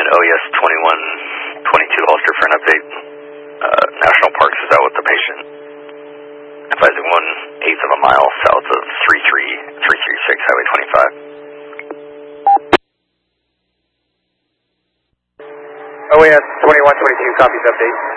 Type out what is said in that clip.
OES 2122 Ulster for an update. National Parks is out with the patient. Advising 1/8 of a mile south of 33336 Highway 25. OAS 2122, copies update.